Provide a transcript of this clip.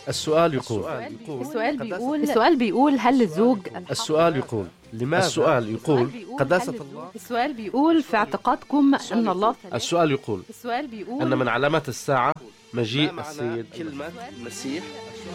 السؤال يقول السؤال بيقول هل الزوج السؤال يقول لماذا؟ السؤال يقول قداسة الله. السؤال بيقول في اعتقادكم أن الله السؤال يقول أن من علامات الساعة مجيء ما معنى السيد كلمة مسيح؟